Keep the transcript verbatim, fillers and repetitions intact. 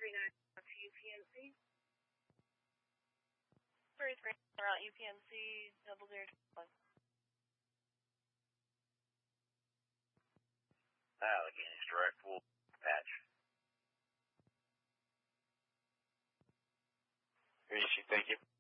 three nine to U P N C. three three around U P N C, double zero one. Allegheny direct full patch. Thank you.